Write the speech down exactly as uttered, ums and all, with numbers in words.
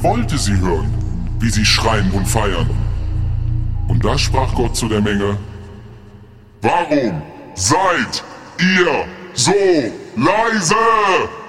wollte sie hören, wie sie schreien und feiern. Und da sprach Gott zu der Menge: Warum seid ihr so leise?